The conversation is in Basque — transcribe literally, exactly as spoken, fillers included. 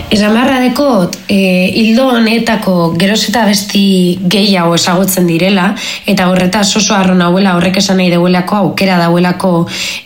Esan beharra dekot, e, hildo honetako geroz eta besti gehiago ezagutzen direla, eta horretaz oso harro nahuela, horrek esan nahi deuelako, aukera dauelako